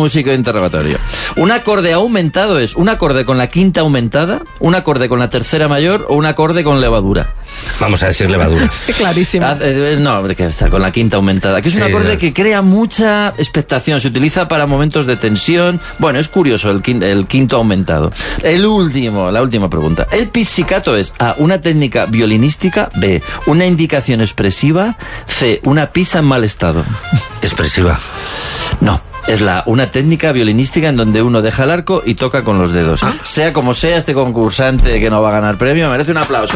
músico interrogatorio. Un acorde aumentado es un acorde con la quinta aumentada, un acorde con la tercera mayor o un acorde con levadura. Vamos a decir levadura. Clarísimo. No, que está con la quinta aumentada, que es un acorde que crea mucha expectación, se utiliza para momentos de tensión. Bueno, es curioso el quinto aumentado. La última pregunta. El pizzicato es A, una técnica violinística, B, una indicación expresiva, C, una pista en mal estado. Expresiva. No. Es una técnica violinística en donde uno deja el arco y toca con los dedos. Sea como sea, este concursante que no va a ganar premio merece un aplauso.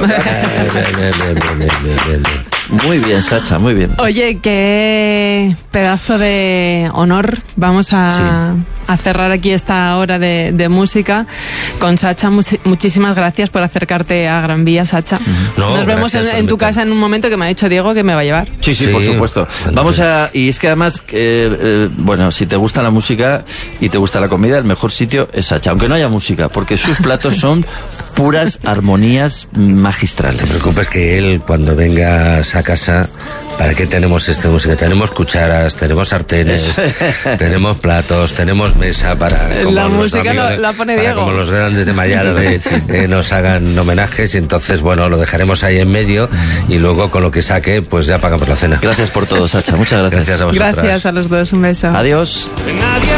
Muy bien, Sacha, muy bien. Oye, qué pedazo de honor. Vamos a cerrar aquí esta hora de música con Sacha. Muchísimas gracias por acercarte a Gran Vía, Sacha. Nos vemos en tu casa en un momento, que me ha dicho Diego que me va a llevar. Sí, por supuesto. Y es que además, bueno, si te gusta la música y te gusta la comida, el mejor sitio es Sacha, aunque no haya música, porque sus platos son puras armonías magistrales. No te preocupes que él, cuando vengas a casa, ¿para qué tenemos esta música? Tenemos cucharas, tenemos sartenes, tenemos platos, tenemos mesa para... La música la pone Diego. Como los grandes de Mayarde nos hagan homenajes, y entonces, bueno, lo dejaremos ahí en medio y luego con lo que saque, pues ya pagamos la cena. Gracias por todo, Sacha. Muchas gracias. Gracias a vosotras. Gracias a los dos. Un beso. Adiós.